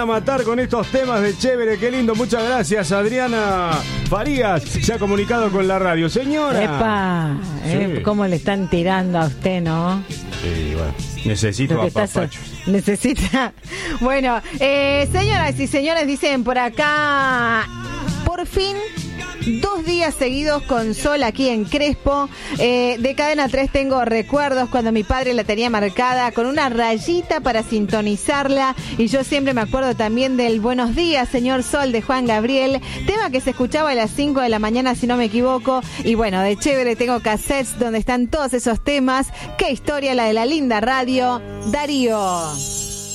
a matar con estos temas de chévere, qué lindo. Muchas gracias, Adriana Farías. Se ha comunicado con la radio. Señora. Epa, Sí. ¿Cómo le están tirando a usted, no? Sí, bueno, necesito Lo que está apapachos. necesita. Bueno, señoras y señores, dicen por acá, por fin 2 días seguidos con sol aquí en Crespo. De Cadena 3 tengo recuerdos cuando mi padre la tenía marcada con una rayita para sintonizarla, y yo siempre me acuerdo también del Buenos días, señor Sol, de Juan Gabriel, tema que se escuchaba a las 5 de la mañana si no me equivoco. Y bueno, de chévere tengo cassettes donde están todos esos temas. Qué historia la de la linda radio. Darío.